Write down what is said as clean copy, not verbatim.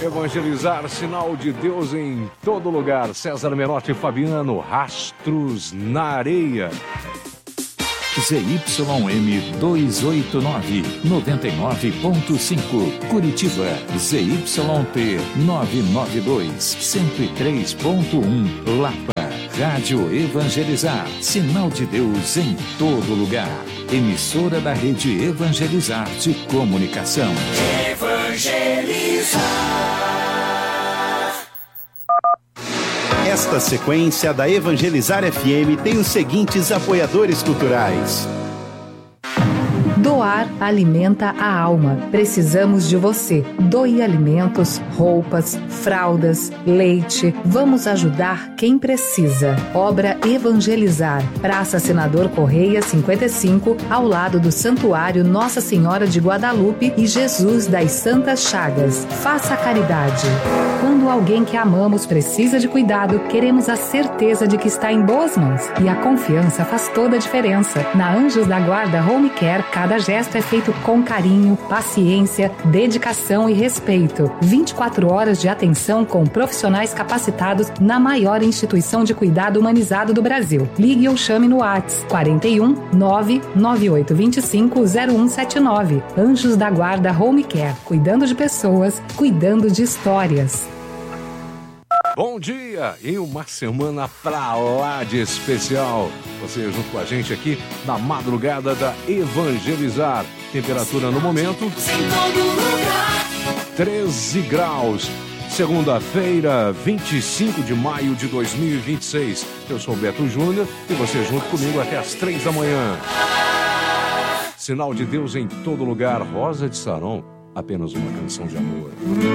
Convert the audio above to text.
Evangelizar, sinal de Deus em todo lugar. César Menotti e Fabiano, Rastros na Areia. ZYM 289, 99.5, Curitiba. ZYT 992, 103.1, Lapa. Rádio Evangelizar, sinal de Deus em todo lugar. Emissora da Rede Evangelizar de Comunicação. Evangelizar. Esta sequência da Evangelizar FM tem os seguintes apoiadores culturais. Doar alimenta a alma. Precisamos de você. Doe alimentos, roupas, fraldas, leite. Vamos ajudar quem precisa. Obra Evangelizar. Praça Senador Correia 55, ao lado do Santuário Nossa Senhora de Guadalupe e Jesus das Santas Chagas. Faça a caridade. Quando alguém que amamos precisa de cuidado, queremos a certeza de que está em boas mãos. E a confiança faz toda a diferença. Na Anjos da Guarda Home Care, cada gesto é feito com carinho, paciência, dedicação e respeito. 24 horas de atenção com profissionais capacitados na maior instituição de cuidado humanizado do Brasil. Ligue ou chame no WhatsApp 41 99825 0179. Anjos da Guarda Home Care, cuidando de pessoas, cuidando de histórias. Bom dia e uma semana pra lá de especial. Você junto com a gente aqui na madrugada da Evangelizar. Temperatura no momento 13 graus. Segunda-feira, 25 de maio de 2026. Eu sou o Beto Júnior e você junto comigo até as 3 da manhã. Sinal de Deus em todo lugar. Rosa de Saron, apenas uma canção de amor.